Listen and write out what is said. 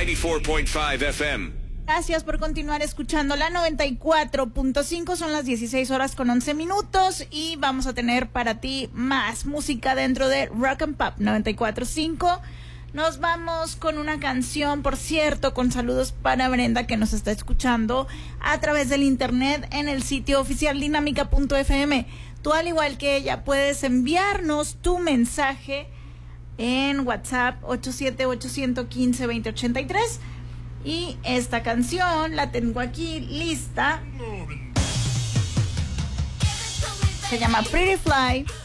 94.5 FM. Gracias por continuar escuchando la 94.5. Son las 16:11 y vamos a tener para ti más música dentro de Rock and Pop 94.5. Nos vamos con una canción, por cierto, con saludos para Brenda, que nos está escuchando a través del internet en el sitio oficial dinámica.fm. Tú, al igual que ella, puedes enviarnos tu mensaje en WhatsApp 87-815-2083. Y esta canción la tengo aquí lista. Se llama Pretty Fly